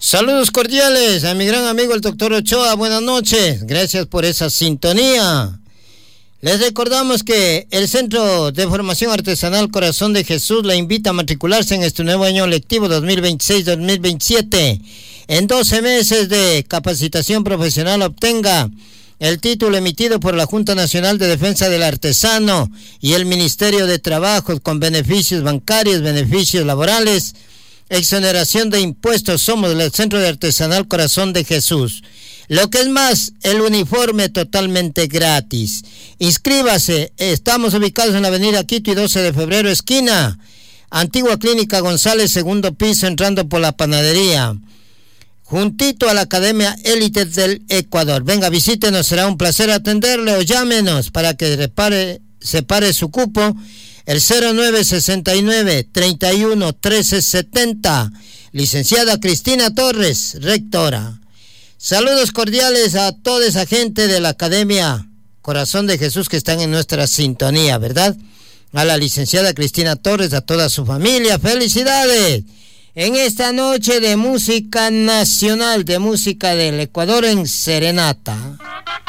Saludos cordiales a mi gran amigo el doctor Ochoa, buenas noches, gracias por esa sintonía. Les recordamos que el Centro de Formación Artesanal Corazón de Jesús le invita a matricularse en este nuevo año lectivo 2026-2027. En 12 meses de capacitación profesional obtenga el título emitido por la Junta Nacional de Defensa del Artesano y el Ministerio de Trabajo con beneficios bancarios, beneficios laborales, exoneración de impuestos. Somos el Centro de Artesanal Corazón de Jesús. Lo que es más, el uniforme totalmente gratis. Inscríbase, estamos ubicados en la avenida Quito y 12 de febrero, esquina Antigua Clínica González, segundo piso, entrando por la panadería, juntito a la Academia Élite del Ecuador. Venga, visítenos, será un placer atenderle o llámenos para que separe su cupo. El 0969-31-1370. Licenciada Cristina Torres, rectora. Saludos cordiales a toda esa gente de la Academia Corazón de Jesús que están en nuestra sintonía, ¿verdad? A la licenciada Cristina Torres, a toda su familia, felicidades. En esta noche de música nacional, de música del Ecuador en Serenata.